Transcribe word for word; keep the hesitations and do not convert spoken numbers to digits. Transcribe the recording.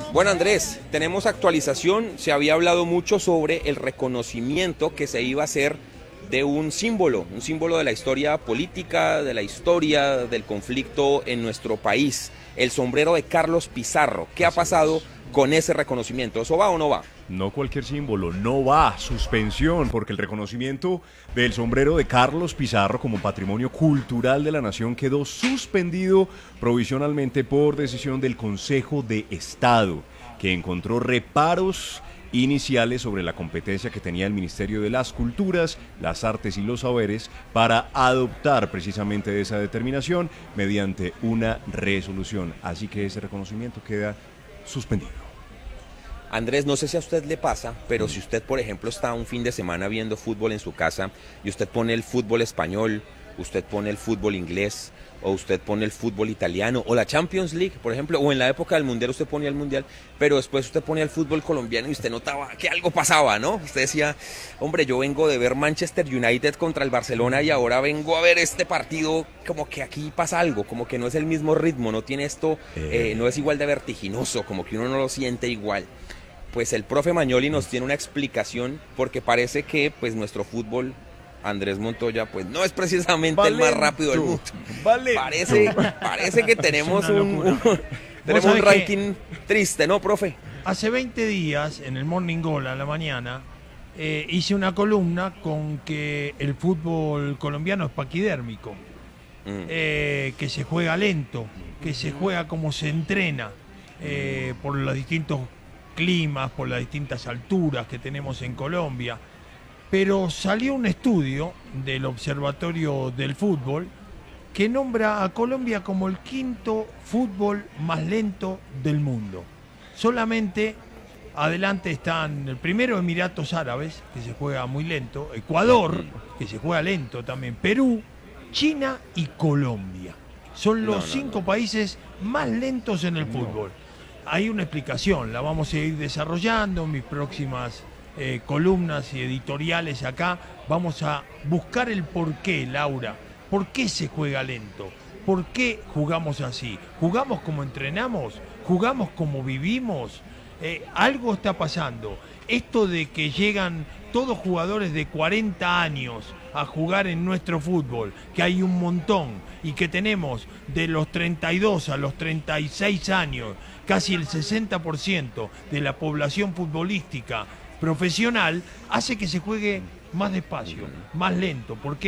Bueno, Andrés, tenemos actualización. Se había hablado mucho sobre el reconocimiento que se iba a hacer de un símbolo, un símbolo de la historia política, de la historia del conflicto en nuestro país, el sombrero de Carlos Pizarro. ¿Qué ha pasado con ese reconocimiento? ¿Eso va o no va? No cualquier símbolo, no va, suspensión, porque el reconocimiento del sombrero de Carlos Pizarro como patrimonio cultural de la nación quedó suspendido provisionalmente por decisión del Consejo de Estado, que encontró reparos iniciales sobre la competencia que tenía el Ministerio de las Culturas, las Artes y los Saberes para adoptar precisamente esa determinación mediante una resolución. Así que ese reconocimiento queda suspendido. Andrés, no sé si a usted le pasa, pero si usted, por ejemplo, está un fin de semana viendo fútbol en su casa y usted pone el fútbol español, usted pone el fútbol inglés, o usted pone el fútbol italiano, o la Champions League, por ejemplo, o en la época del Mundial usted ponía el Mundial, pero después usted ponía el fútbol colombiano y usted notaba que algo pasaba, ¿no? Usted decía, hombre, yo vengo de ver Manchester United contra el Barcelona y ahora vengo a ver este partido, como que aquí pasa algo, como que no es el mismo ritmo, no tiene esto, eh, no es igual de vertiginoso, como que uno no lo siente igual. Pues el profe Magnoli nos tiene una explicación, porque parece que pues nuestro fútbol, Andrés Montoya, pues no es precisamente Valento, el más rápido del mundo. Valento. Parece, parece que tenemos un, un, tenemos un ranking triste, ¿no, profe? Hace veinte días, en el Morning Goal a la mañana, eh, hice una columna con que el fútbol colombiano es paquidérmico, mm. eh, que se juega lento, que se juega como se entrena, eh, por los distintos climas, por las distintas alturas que tenemos en Colombia. Pero salió un estudio del Observatorio del Fútbol que nombra a Colombia como el quinto fútbol más lento del mundo. Solamente adelante están el primero, Emiratos Árabes, que se juega muy lento, Ecuador, que se juega lento también, Perú, China y Colombia. Son los no, no, cinco no. países más lentos en el no. fútbol. Hay una explicación, la vamos a ir desarrollando en mis próximas eh, columnas y editoriales acá. Vamos a buscar el porqué, Laura. ¿Por qué se juega lento? ¿Por qué jugamos así? ¿Jugamos como entrenamos? ¿Jugamos como vivimos? Eh, algo está pasando. Esto de que llegan todos jugadores de cuarenta años a jugar en nuestro fútbol, que hay un montón, y que tenemos de los treinta y dos a los treinta y seis años, casi el sesenta por ciento de la población futbolística profesional, hace que se juegue más despacio, más lento. ¿Por qué?